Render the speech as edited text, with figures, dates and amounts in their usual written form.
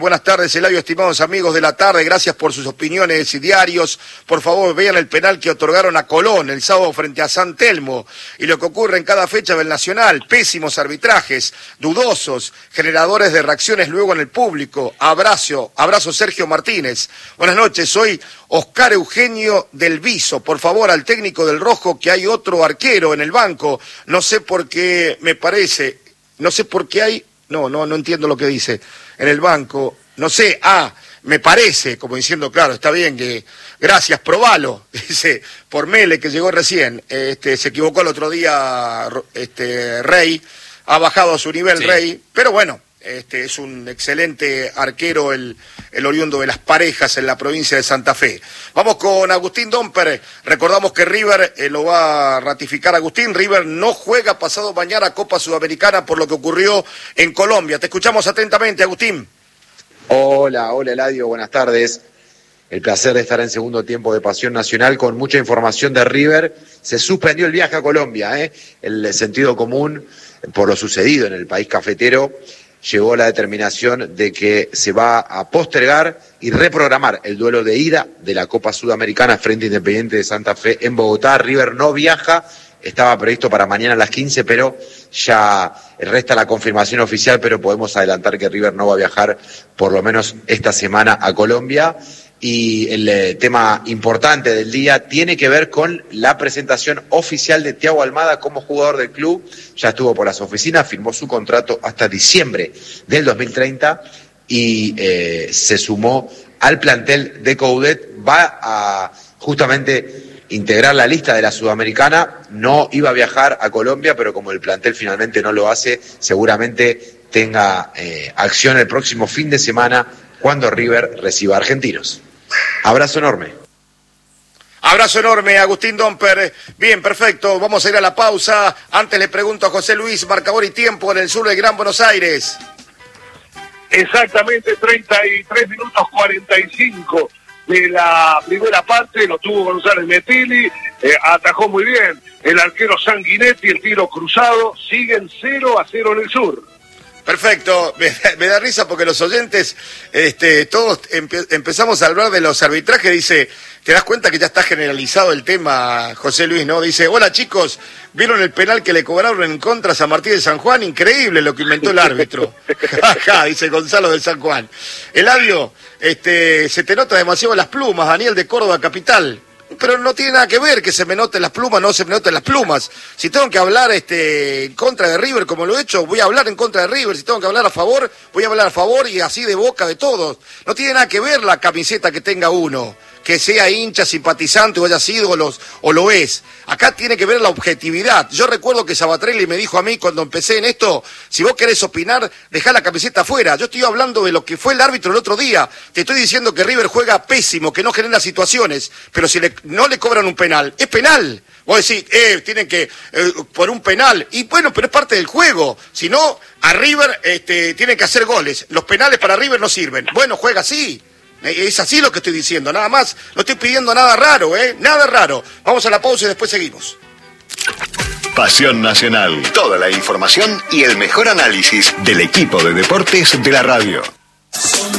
Buenas tardes, Eladio, estimados amigos de la tarde, gracias por sus opiniones y diarios. Por favor, vean el penal que otorgaron a Colón el sábado frente a San Telmo y lo que ocurre en cada fecha del Nacional, pésimos arbitrajes, dudosos, generadores de reacciones luego en el público. Abrazo Sergio Martínez. Buenas noches, soy Oscar Eugenio del Viso. Por favor, al técnico del Rojo, que hay otro arquero en el banco. No sé por qué hay... No entiendo lo que dice. En el banco, no sé, me parece, como diciendo, claro, está bien, que gracias, probalo, dice, por Mele, que llegó recién, se equivocó el otro día, Rey, ha bajado a su nivel, sí. Rey, pero bueno, es un excelente arquero, el oriundo de Las Parejas en la provincia de Santa Fe. Vamos con Agustín Domper. Recordamos que River, lo va a ratificar Agustín, River no juega pasado mañana Copa Sudamericana por lo que ocurrió en Colombia. Te escuchamos atentamente, Agustín. Hola Eladio, buenas tardes. El placer de estar en segundo tiempo de Pasión Nacional con mucha información de River. Se suspendió el viaje a Colombia, El sentido común por lo sucedido en el país cafetero llegó a la determinación de que se va a postergar y reprogramar el duelo de ida de la Copa Sudamericana frente a Independiente de Santa Fe en Bogotá. River no viaja, estaba previsto para mañana a las 15, pero ya resta la confirmación oficial, pero podemos adelantar que River no va a viajar por lo menos esta semana a Colombia. Y el tema importante del día tiene que ver con la presentación oficial de Thiago Almada como jugador del club. Ya estuvo por las oficinas, firmó su contrato hasta diciembre del 2030 y se sumó al plantel de Coudet. Va a justamente integrar la lista de la Sudamericana. No iba a viajar a Colombia, pero como el plantel finalmente no lo hace, seguramente tenga acción el próximo fin de semana cuando River reciba a Argentinos. Abrazo enorme. Abrazo enorme, Agustín Domper. Bien, perfecto. Vamos a ir a la pausa. Antes le pregunto a José Luis, marcador y tiempo en el sur del Gran Buenos Aires. Exactamente, 33 minutos 45 de la primera parte. Lo tuvo González Metilli. Atajó muy bien el arquero Sanguinetti, el tiro cruzado. Siguen 0-0 en el sur. Perfecto, me da risa porque los oyentes, todos empezamos a hablar de los arbitrajes, dice, te das cuenta que ya está generalizado el tema, José Luis, ¿no? Dice, hola chicos, ¿vieron el penal que le cobraron en contra a San Martín de San Juan? Increíble lo que inventó el árbitro. Ajá, dice Gonzalo de San Juan. Eladio, se te nota demasiado las plumas, Daniel de Córdoba Capital. Pero no tiene nada que ver que se me noten las plumas, no se me noten las plumas. Si tengo que hablar en contra de River, como lo he hecho, voy a hablar en contra de River. Si tengo que hablar a favor, voy a hablar a favor y así de boca de todos. No tiene nada que ver la camiseta que tenga uno, que sea hincha, simpatizante o haya sido o lo es. Acá tiene que ver la objetividad. Yo recuerdo que Sabatrelli me dijo a mí cuando empecé en esto, si vos querés opinar, dejá la camiseta afuera. Yo estoy hablando de lo que fue el árbitro el otro día. Te estoy diciendo que River juega pésimo, que no genera situaciones, pero si no le cobran un penal, es penal. Vos decís, tienen que, por un penal, y bueno, pero es parte del juego. Si no, a River tienen que hacer goles. Los penales para River no sirven. Bueno, juega así. Es así lo que estoy diciendo, nada más. No estoy pidiendo nada raro, nada raro. Vamos a la pausa y después seguimos. Pasión Nacional. Toda la información y el mejor análisis del equipo de deportes de la radio.